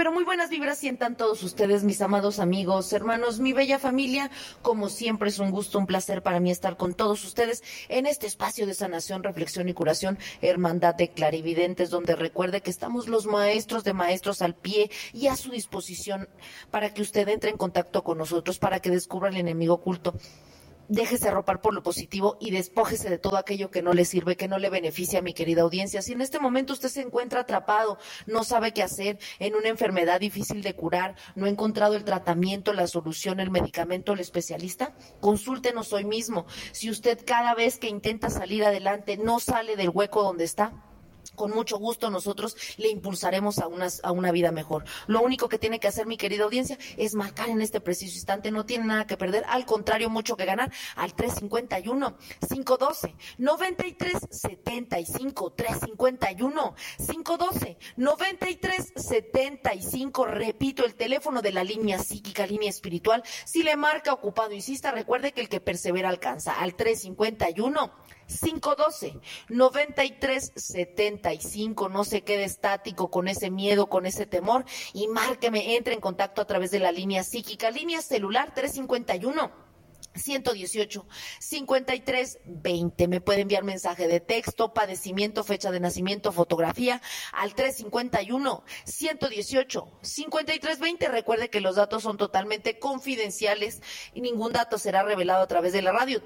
pero muy buenas vibras sientan todos ustedes, mis amados amigos, hermanos, mi bella familia. Como siempre es un gusto, un placer para mí estar con todos ustedes en este espacio de sanación, reflexión y curación, Hermandad de Clarividentes, donde recuerde que estamos los maestros de maestros al pie y a su disposición para que usted entre en contacto con nosotros, para que descubra el enemigo oculto. Déjese arropar por lo positivo y despójese de todo aquello que no le sirve, que no le beneficia, mi querida audiencia. Si en este momento usted se encuentra atrapado, no sabe qué hacer, en una enfermedad difícil de curar, no ha encontrado el tratamiento, la solución, el medicamento, el especialista, consúltenos hoy mismo. Si usted cada vez que intenta salir adelante no sale del hueco donde está, con mucho gusto nosotros le impulsaremos a una vida mejor. Lo único que tiene que hacer, mi querida audiencia, es marcar en este preciso instante. No tiene nada que perder, al contrario, mucho que ganar, al 351-512-9375, 351-512-9375. Repito, el teléfono de la línea psíquica, línea espiritual. Si le marca ocupado, insista, recuerde que el que persevera alcanza, al 351-512-9375. No se quede estático con ese miedo, con ese temor, y márqueme, entre en contacto a través de la línea psíquica, línea celular 351-118-5320. Me puede enviar mensaje de texto, padecimiento, fecha de nacimiento, fotografía al 351-118-5320. Recuerde que los datos son totalmente confidenciales y ningún dato será revelado a través de la radio.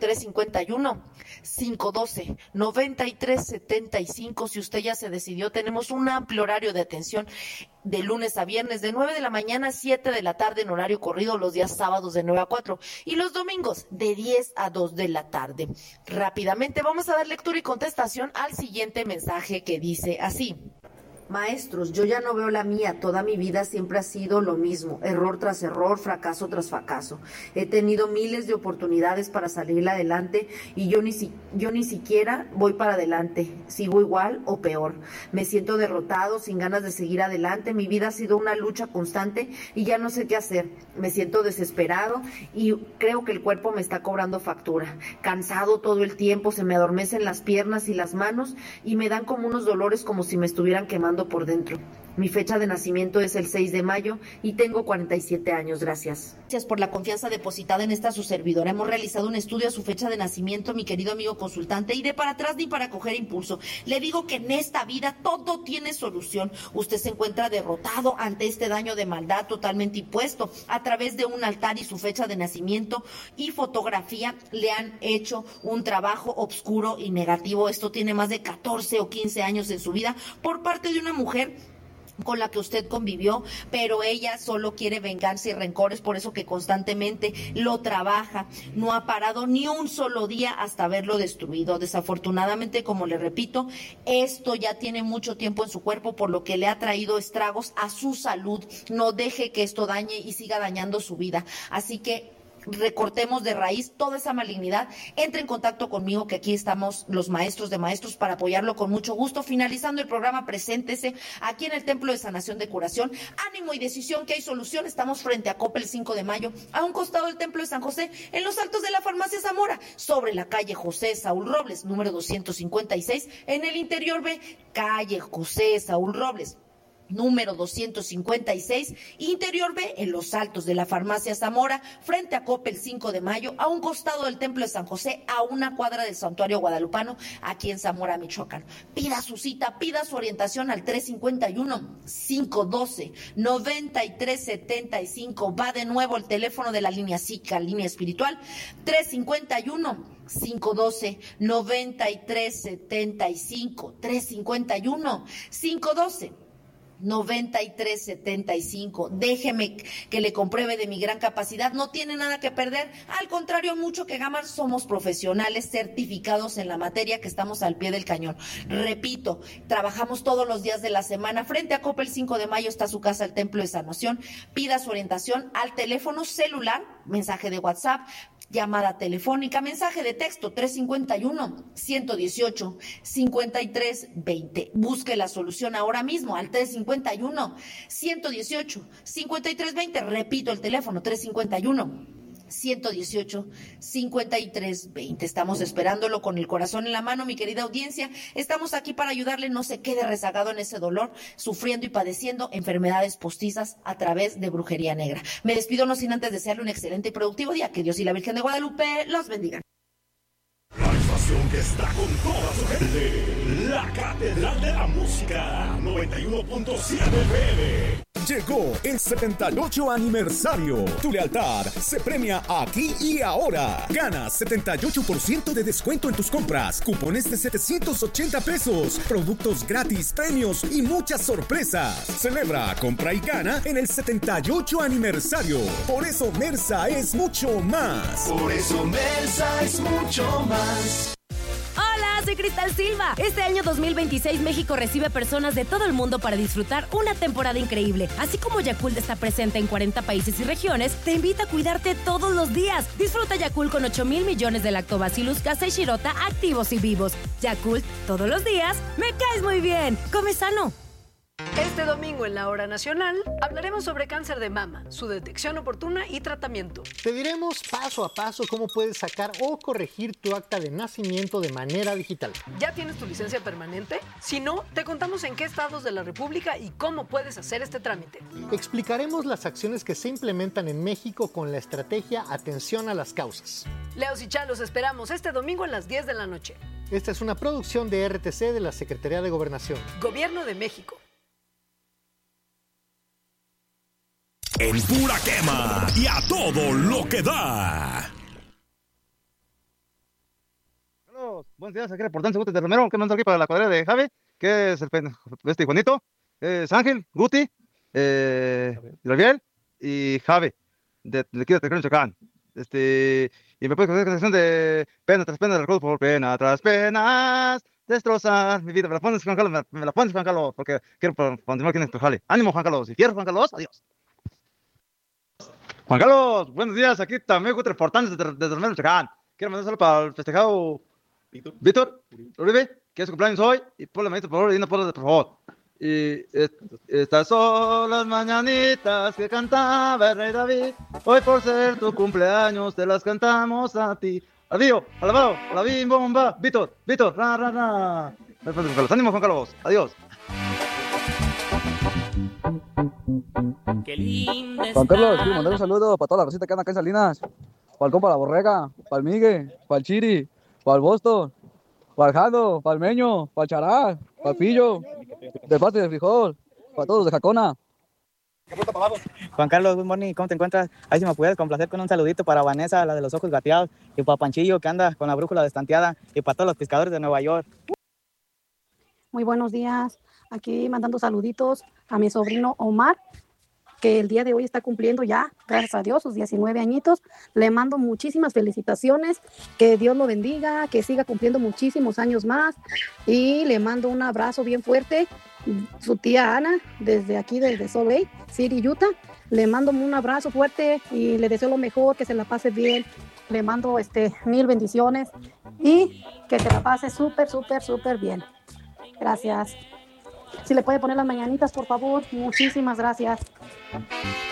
351-512-9375. Si usted ya se decidió, tenemos un amplio horario de atención de lunes a viernes, de 9 de la mañana a 7 de la tarde en horario corrido, los días sábados de 9 a 4 y los domingos de 10 a 2 de la tarde. Rápidamente vamos a dar lectura y contestación al siguiente mensaje, que dice así: maestros, yo ya no veo la mía, toda mi vida siempre ha sido lo mismo, error tras error, fracaso tras fracaso. He tenido miles de oportunidades para salir adelante y yo ni siquiera voy para adelante, sigo igual o peor. Me siento derrotado, sin ganas de seguir adelante, mi vida ha sido una lucha constante y ya no sé qué hacer. Me siento desesperado y creo que el cuerpo me está cobrando factura. Cansado todo el tiempo, se me adormecen las piernas y las manos y me dan como unos dolores como si me estuvieran quemando por dentro. Mi fecha de nacimiento es el 6 de mayo y tengo 47 años. Gracias. Gracias por la confianza depositada en esta su servidora. Hemos realizado un estudio a su fecha de nacimiento, mi querido amigo consultante, y de para atrás ni para coger impulso. Le digo que en esta vida todo tiene solución. Usted se encuentra derrotado ante este daño de maldad totalmente impuesto a través de un altar, y su fecha de nacimiento y fotografía le han hecho un trabajo oscuro y negativo. Esto tiene más de 14 o 15 años en su vida por parte de una mujer con la que usted convivió, pero ella solo quiere venganza y rencores, por eso que constantemente lo trabaja. No ha parado ni un solo día hasta verlo destruido. Desafortunadamente, como le repito, esto ya tiene mucho tiempo en su cuerpo, por lo que le ha traído estragos a su salud. No deje que esto dañe y siga dañando su vida. Así que recortemos de raíz toda esa malignidad. Entre en contacto conmigo, que aquí estamos los maestros de maestros para apoyarlo con mucho gusto. Finalizando el programa, preséntese aquí en el Templo de Sanación de Curación. Ánimo y decisión, que hay solución. Estamos frente a Coppel 5 de Mayo, a un costado del Templo de San José, en los altos de la Farmacia Zamora, sobre la calle José Saúl Robles, número 256, en el interior B, calle José Saúl Robles, número 256, interior B, en los altos de la Farmacia Zamora, frente a Coppel 5 de Mayo, a un costado del Templo de San José, a una cuadra del Santuario Guadalupano, aquí en Zamora, Michoacán. Pida su cita, pida su orientación al 351-512-9375. Va de nuevo el teléfono de la línea psíquica, línea espiritual, 351-512-9375, 351-512-9375. Déjeme que le compruebe de mi gran capacidad. No tiene nada que perder, al contrario, mucho que ganar. Somos profesionales certificados en la materia, que estamos al pie del cañón. Repito, trabajamos todos los días de la semana. Frente a Coppel 5 de Mayo está su casa, el Templo de Sanación. Pida su orientación al teléfono celular, mensaje de WhatsApp, llamada telefónica, mensaje de texto 351-118-5320. Busque la solución ahora mismo al 351-118-5320. Repito el teléfono, 351 118-5320. Estamos esperándolo con el corazón en la mano, mi querida audiencia. Estamos aquí para ayudarle. No se quede rezagado en ese dolor, sufriendo y padeciendo enfermedades postizas a través de brujería negra. Me despido no sin antes desearle un excelente y productivo día. Que Dios y la Virgen de Guadalupe los bendigan. La estación que está con toda su gente, la Catedral de la Música, 91.7 FM. Llegó el 78 aniversario. Tu lealtad se premia aquí y ahora. Gana 78% de descuento en tus compras, cupones de 780 pesos, productos gratis, premios y muchas sorpresas. Celebra, compra y gana en el 78 aniversario. Por eso Mersa es mucho más. Por eso Mersa es mucho más. Hola, soy Cristal Silva. Este año 2026 México recibe personas de todo el mundo para disfrutar una temporada increíble. Así como Yakult está presente en 40 países y regiones, te invita a cuidarte todos los días. Disfruta Yakult con 8,000 millones de Lactobacillus casei shirota activos y vivos. Yakult, todos los días, me caes muy bien. Come sano. Este domingo en la Hora Nacional hablaremos sobre cáncer de mama, su detección oportuna y tratamiento. Te diremos paso a paso cómo puedes sacar o corregir tu acta de nacimiento de manera digital. ¿Ya tienes tu licencia permanente? Si no, te contamos en qué estados de la República y cómo puedes hacer este trámite. Explicaremos las acciones que se implementan en México con la estrategia Atención a las Causas. Leos y Chalos esperamos este domingo a las 10 de la noche. Esta es una producción de RTC de la Secretaría de Gobernación. Gobierno de México. En pura quema y a todo lo que da. Hola, buenos días, aquí reportando Guti de Romero, que mando aquí para la cuadrilla de Javi, que es el Juanito, es Ángel, Guti, Gabriel y Javi, de aquí de Tecrón, Chacán. Y me puedes conocer con la canción de Pena tras pena, recuerdo por pena tras penas, destrozar mi vida. Me la pones, Juan Carlos, me la pones, Juan Carlos, porque quiero continuar aquí en tu jale. Ánimo, Juan Carlos, si quieres, Juan Carlos, adiós. Juan Carlos, buenos días, aquí también Guti reportando desde Romero, Chacán. Quiero mandar solo para el festejado Víctor Uribe, que es su cumpleaños hoy, y ponle manito por favor, y una por favor. Y estas son las mañanitas que cantaba el rey David, hoy por ser tu cumpleaños te las cantamos a ti. Adiós, alabado, alabim, bomba, Víctor, ra, ra, ra. Ánimo, Juan Carlos, adiós. Qué linda Juan Carlos, está. quiero mandar un saludo para toda la rosita que anda acá en Salinas. Para el compa La Borrega, para el Migue, para el Chiri, para el Boston, para el Jado, para el Meño, para el Chará, para el Pillo, de parte de Frijol, para todos los de Jacona. Juan Carlos, good morning, ¿cómo te encuentras? Ahí si me puedes complacer con un saludito para Vanessa, la de los ojos gateados, y para Panchillo, que anda con la brújula destanteada, y para todos los pescadores de Nueva York. Muy buenos días, aquí mandando saluditos a mi sobrino Omar, que el día de hoy está cumpliendo ya, gracias a Dios, sus 19 añitos. Le mando muchísimas felicitaciones, que Dios lo bendiga, que siga cumpliendo muchísimos años más, y le mando un abrazo bien fuerte. Su tía Ana, desde aquí, desde Salt Lake City, Utah, le mando un abrazo fuerte y le deseo lo mejor, que se la pase bien. Le mando 1000 bendiciones y que se la pase súper, súper, súper bien. Gracias. Si le puede poner las mañanitas, por favor. Muchísimas gracias.